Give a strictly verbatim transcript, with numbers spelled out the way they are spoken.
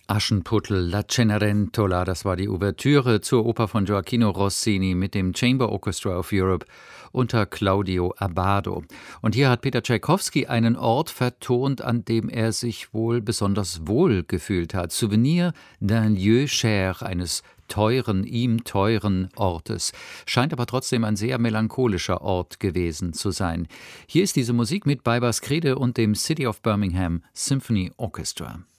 Aschenputtel, La Cenerentola, das war die Ouvertüre zur Oper von Gioachino Rossini mit dem Chamber Orchestra of Europe unter Claudio Abbado. Und hier hat Peter Tschaikowski einen Ort vertont, an dem er sich wohl besonders wohl gefühlt hat. Souvenir d'un lieu cher, eines teuren, ihm teuren Ortes. Scheint aber trotzdem ein sehr melancholischer Ort gewesen zu sein. Hier ist diese Musik mit Baibars Crede und dem City of Birmingham Symphony Orchestra.